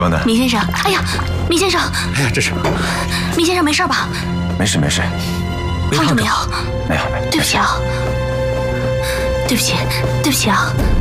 王楠， 闵先生，哎呀，闵先生， 哎呀，这是， 闵先生没事吧？ 没事没事， 烫着没有？ 没有， 对不起啊，对不起，对不起啊。